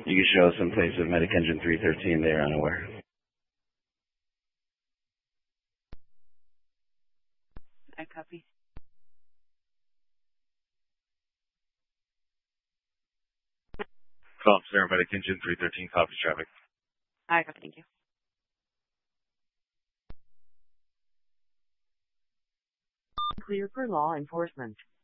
You can show us some place of medic engine 313 they are unaware. I copy. Officer, medic engine 313, copy traffic. I copy, thank you. Clear for law enforcement.